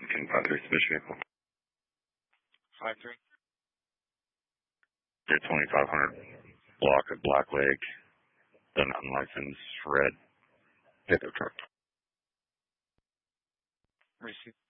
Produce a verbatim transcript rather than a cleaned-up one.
Can five three Switch vehicle. Five three. Your twenty-five hundred block at Black Lake, the unlicensed red pickup truck. Receive.